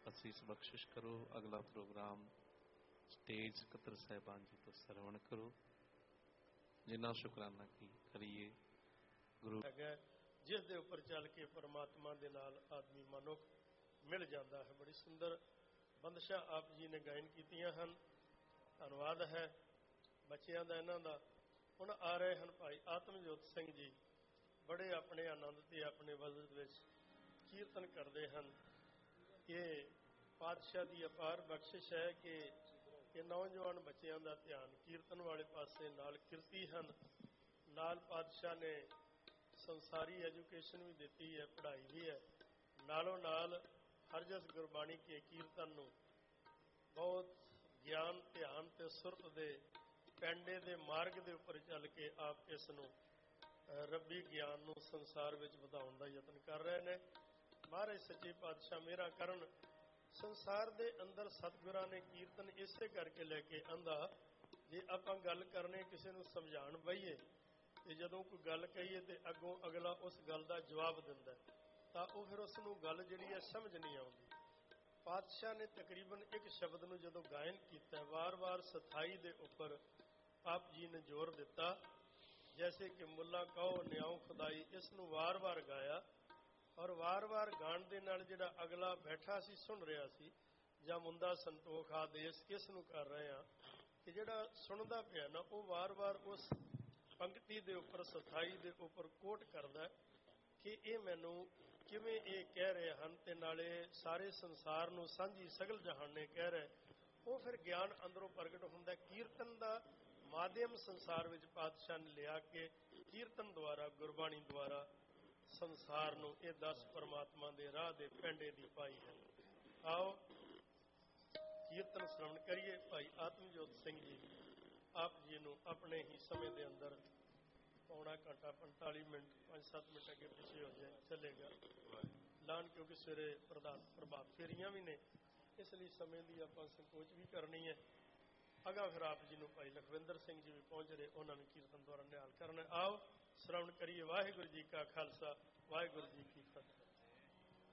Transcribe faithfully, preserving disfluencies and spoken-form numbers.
ਅਸੀਸ ਬਖਸ਼ਿਸ਼ ਕਰੋ। ਅਗਲਾ ਪ੍ਰੋਗਰਾਮ ਸਟੇਜ ਕਤਰ ਸਾਹਿਬਾਨ ਜੀ ਤੋਂ ਸਰਵਣ ਕਰੋ। ਜਿੰਨਾ ਸ਼ੁਕਰਾਨਾ ਕੀ ਕਰੀਏ ਗੁਰੂ ਹੈਗਾ ਜਿਸ ਦੇ ਉੱਪਰ ਚੱਲ ਕੇ ਪਰਮਾਤਮਾ ਦੇ ਨਾਲ ਆਦਮੀ ਮਨੁੱਖ ਮਿਲ ਜਾਂਦਾ ਹੈ। ਬੜੀ ਸੁੰਦਰ ਬੰਦਸ਼ਾਂ ਆਪ ਜੀ ਨੇ ਗਾਇਨ ਕੀਤੀਆਂ ਹਨ। ਧੰਨਵਾਦ ਹੈ ਬੱਚਿਆਂ ਦਾ ਇਹਨਾਂ ਦਾ। ਹੁਣ ਆ ਰਹੇ ਹਨ ਭਾਈ ਆਤਮਜੋਤ ਸਿੰਘ ਜੀ, ਬੜੇ ਆਪਣੇ ਆਨੰਦ ਤੇ ਆਪਣੇ ਵਜਦ ਵਿੱਚ ਕੀਰਤਨ ਕਰਦੇ ਹਨ। ਇਹ ਪਾਤਸ਼ਾਹ ਦੀ ਅਪਾਰ ਬਖਸ਼ਿਸ਼ ਹੈ ਕਿ ਇਹ ਨੌਜਵਾਨ ਬੱਚਿਆਂ ਦਾ ਧਿਆਨ ਕੀਰਤਨ ਵਾਲੇ ਪਾਸੇ ਨਾਲ ਕਿਰਤੀ ਹਨ। ਨਾਲ ਪਾਤਸ਼ਾਹ ਨੇ ਸੰਸਾਰੀ ਐਜੂਕੇਸ਼ਨ ਵੀ ਦਿੱਤੀ ਹੈ, ਪੜ੍ਹਾਈ ਵੀ ਹੈ। ਨਾਲੋਂ ਨਾਲ ਹਰਜਸ ਗੁਰਬਾਣੀ ਕੇ ਕੀਰਤਨ ਨੂੰ ਬਹੁਤ ਗਿਆਨ ਧਿਆਨ ਤੇ ਸੁਰਤ ਦੇ ਪੈਂਡੇ ਦੇ ਮਾਰਗ ਦੇ ਉੱਪਰ ਚੱਲ ਕੇ ਆਪ ਇਸ ਨੂੰ ਰੱਬੀ ਗਿਆਨ ਨੂੰ ਸੰਸਾਰ ਵਿੱਚ ਵਧਾਉਣ ਦਾ ਯਤਨ ਕਰ ਰਹੇ ਨੇ। ਮਹਾਰਾਜ ਸੱਚੇ ਪਾਤਸ਼ਾਹ ਮੇਰਾ ਕਰਨ। ਸੰਸਾਰ ਦੇ ਅੰਦਰ ਸਤਿਗੁਰਾਂ ਨੇ ਕੀਰਤਨ ਇਸੇ ਕਰਕੇ ਲੈ ਕੇ ਆਂਦਾ, ਜੇ ਆਪਾਂ ਗੱਲ ਕਰਨੇ ਕਿਸੇ ਨੂੰ ਸਮਝਾਉਣ ਬਈਏ ਤੇ ਜਦੋਂ ਕੋਈ ਗੱਲ ਕਹੀਏ ਤੇ ਅੱਗੋਂ ਅਗਲਾ ਉਸ ਗੱਲ ਦਾ ਜਵਾਬ ਦਿੰਦਾ ਤਾਂ ਉਹ ਫਿਰ ਉਸ ਨੂੰ ਗੱਲ ਜਿਹੜੀ ਹੈ ਸਮਝ ਨਹੀਂ ਆਉਂਦੀ। ਪਾਤਸ਼ਾਹ ਨੇ ਤਕਰੀਬਨ ਇੱਕ ਸ਼ਬਦ ਨੂੰ ਜਦੋਂ ਗਾਇਨ ਕੀਤਾ, ਵਾਰ-ਵਾਰ ਸਥਾਈ ਦੇ ਉੱਪਰ ਆਪ ਜੀ ਨੇ ਜ਼ੋਰ ਦਿੱਤਾ। ਜੈਸੇ ਕਿ ਮੁੱਲਾ ਕਹੋ ਨਿਆਉ ਖੁਦਾਈ, ਇਸ ਨੂੰ ਵਾਰ-ਵਾਰ ਗਾਇਆ ਔਰ ਵਾਰ-ਵਾਰ ਗਾਣ ਦੇ ਨਾਲ ਜਿਹੜਾ ਅਗਲਾ ਬੈਠਾ ਸੀ ਸੁਣ ਰਿਹਾ ਸੀ, ਜਾਂ ਮੁੰਦਾ ਸੰਤੋਖ ਆਦੇਸ਼ ਕਿਸ ਨੂੰ ਕਰ ਰਹੇ ਹਾਂ, ਕਿ ਜਿਹੜਾ ਸੁਣਦਾ ਪਿਆ ਨਾ ਉਹ ਵਾਰ-ਵਾਰ ਉਸ ਪੰਕਤੀ ਦੇ ਉੱਪਰ ਸਥਾਈ ਦੇ ਉੱਪਰ ਕੋਟ ਕਰਦਾ ਕਿ ਇਹ ਮੈਨੂੰ ਕਿਵੇਂ ਇਹ ਕਹਿ ਰਹੇ ਹਨ ਤੇ ਨਾਲੇ ਸਾਰੇ ਸੰਸਾਰ ਨੂੰ ਸਾਂਝੀ ਸਗਲ ਜਹਾਨੇ ਕਹਿ ਰਹੇ। ਉਹ ਫਿਰ ਗਿਆਨ ਅੰਦਰੋਂ ਪ੍ਰਗਟ ਹੁੰਦਾ। ਕੀਰਤਨ ਦਾ ਮਾਧਿਅਮ ਸੰਸਾਰ ਵਿੱਚ ਪਾਤਸ਼ਾਹ ਨੇ ਲਿਆ ਕੇ ਕੀਰਤਨ ਦੁਆਰਾ ਗੁਰਬਾਣੀ ਦੁਆਰਾ ਸੰਸਾਰ ਨੂੰ ਇਹ ਦਸ ਪਰਮਾਤਮਾ ਦੇ ਰਾਹ ਦੇ ਪੈਂਡੇ ਦੀ ਪਾਈ ਹੈ। ਆਓ ਕੀਰਤਨ ਸ਼ਰਵਣ ਕਰੀਏ। ਭਾਈ ਆਤਮਜੋਤ ਸਿੰਘ ਜੀ ਆਪ ਜੀ ਨੂੰ ਆਪਣੇ ਹੀ ਸਮੇਂ ਦੇ ਅੰਦਰ ਪੌਣਾ ਘੰਟਾ ਪੰਤਾਲੀ ਮਿੰਟ ਪੰਜ ਸੱਤ ਮਿੰਟ ਅੱਗੇ ਪਿੱਛੇ ਹੋ ਜਾਏ ਚੱਲੇਗਾ ਲਾਣ, ਕਿਉਂਕਿ ਸਵੇਰੇ ਪ੍ਰਧਾਨ ਪ੍ਰਭਾਤ ਫੇਰੀਆਂ ਵੀ ਨੇ, ਇਸ ਲਈ ਸਮੇਂ ਦੀ ਆਪਾਂ ਸੰਕੋਚ ਵੀ ਕਰਨੀ ਹੈ। ਅਗਾ ਫਿਰ ਆਪ ਜੀ ਨੂੰ ਭਾਈ ਲਖਵਿੰਦਰ ਸਿੰਘ ਜੀ ਵੀ ਪਹੁੰਚ ਰਹੇ, ਉਹਨਾਂ ਨੂੰ ਕੀਰਤਨ ਦੁਆਰਾ ਨਿਹਾਲ ਕਰਨਾ। ਆਓ ਸ਼ਰਵਣ ਕਰੀਏ। ਵਾਹਿਗੁਰੂ ਜੀ ਕਾ ਖਾਲਸਾ, ਵਾਹਿਗੁਰੂ ਜੀ ਕੀ ਫਤਿਹ।